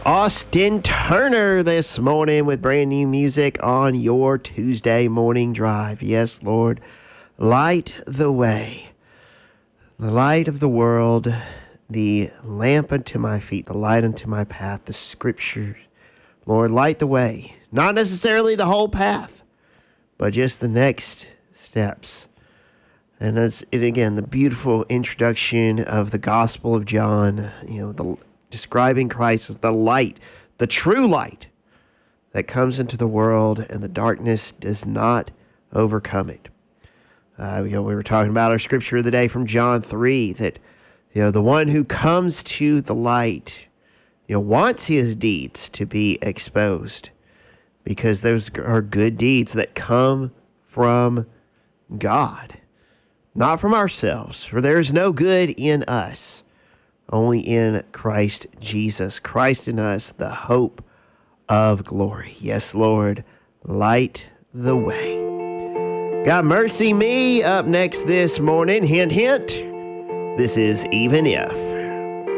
Austin Turner this morning with brand new music on your Tuesday morning drive. Yes, Lord, light the way, the light of the world, the lamp unto my feet, the light unto my path, the scriptures. Lord, light the way, not necessarily the whole path, but just the next steps. And again, the beautiful introduction of the Gospel of John, describing Christ as the light, the true light that comes into the world, and the darkness does not overcome it. We were talking about our scripture of the day from John 3, that the one who comes to the light wants his deeds to be exposed, because those are good deeds that come from God, not from ourselves, for there is no good in us, only in Christ Jesus. Christ in us, the hope of glory. Yes, Lord, light the way. God Mercy Me up next this morning. Hint, hint. This is Even If.